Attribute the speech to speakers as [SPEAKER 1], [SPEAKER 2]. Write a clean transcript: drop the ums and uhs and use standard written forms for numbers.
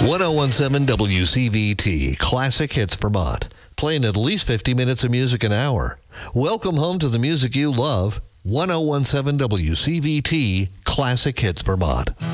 [SPEAKER 1] 1017 WCVT, Classic Hits Vermont. Playing at least 50 minutes of music an hour. Welcome home to the music you love. 1017 WCVT, Classic Hits Vermont.